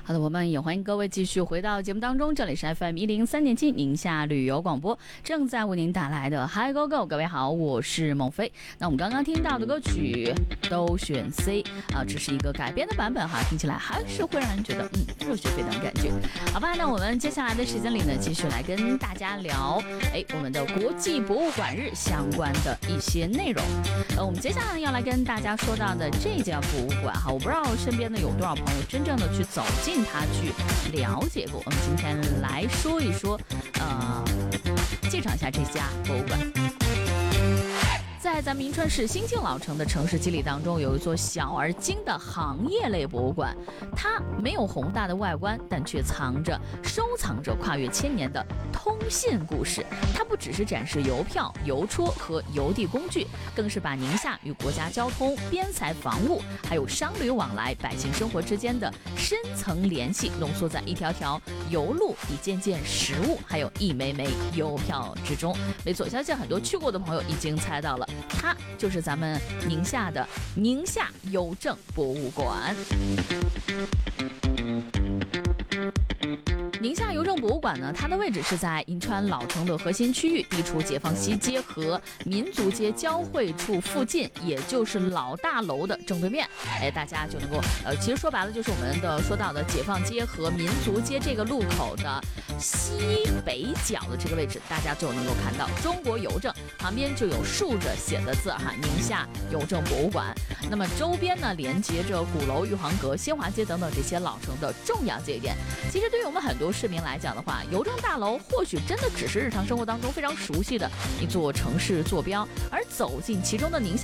好的，我们也欢迎各位继续回到节目当中，这里是 FM103.7 宁夏旅游广播，正在为您带来的 Hi Go Go。各位好，我是孟非。那我们刚刚听到的歌曲都选 C 啊，这是一个改编的版本哈，听起来还是会让人觉得热血沸腾的感觉。好吧，那我们接下来的时间里呢，继续来跟大家聊我们的国际博物馆日相关的一些内容。我们接下来要来跟大家说到的这家博物馆哈，我不知道身边的有多少朋友真正的去走进它去了解过。我们今天来说一说，介绍一下这家博物馆。在咱们银川市新兴老城的城市肌理当中，有一座小而精的行业类博物馆，它没有宏大的外观，但却收藏着跨越千年的通信故事。它不只是展示邮票、邮戳和邮递工具，更是把宁夏与国家交通、边塞防务，还有商旅往来、百姓生活之间的深层联系浓缩在一条条邮路、一件件实物，还有一枚枚邮票之中。没错，相信很多去过的朋友已经猜到了，它就是咱们宁夏的宁夏邮政博物馆。宁夏邮政博物馆呢，它的位置是在银川老城的核心区域，地处解放西街和民族街交汇处附近，也就是老大楼的正对面。大家就能够其实说白了就是我们的说到的解放街和民族街这个路口的西北角的这个位置，大家就能够看到中国邮政旁边就有竖着写的字哈，宁夏邮政博物馆。那么周边呢，连接着鼓楼、玉皇阁、新华街等等这些老城的重要节点。其实对于我们很多市民来讲的话，邮政大楼或许真的只是日常生活当中非常熟悉的一座城市坐标，而走进其中的宁夏